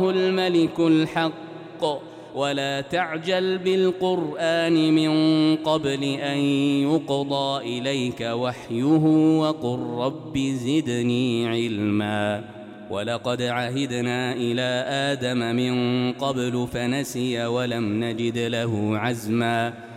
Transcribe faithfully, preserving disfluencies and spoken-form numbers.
الملك الحق ولا تعجل بالقرآن من قبل أن يقضى إليك وحيه وقل رب زدني علما ولقد عهدنا إلى آدم من قبل فنسي ولم نجد له عزما